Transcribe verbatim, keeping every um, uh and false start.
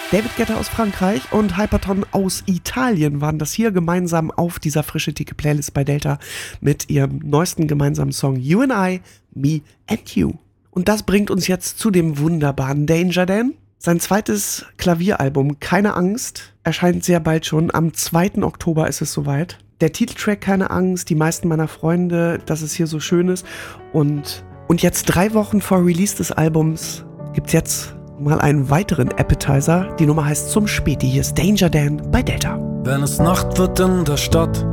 David Guetta aus Frankreich und Hyperton aus Italien waren das hier gemeinsam auf dieser frische Tike Playlist bei Delta mit ihrem neuesten gemeinsamen Song You and I, Me and You. Und das bringt uns jetzt zu dem wunderbaren Danger Dan. Sein zweites Klavieralbum Keine Angst erscheint sehr bald schon. Am zweiten Oktober ist es soweit. Der Titeltrack Keine Angst, die meisten meiner Freunde, dass es hier so schön ist. Und, und jetzt drei Wochen vor Release des Albums gibt's jetzt mal einen weiteren Appetizer. Die Nummer heißt Zum Späti. Hier ist Danger Dan bei Delta. Wenn es Nacht wird in der Stadt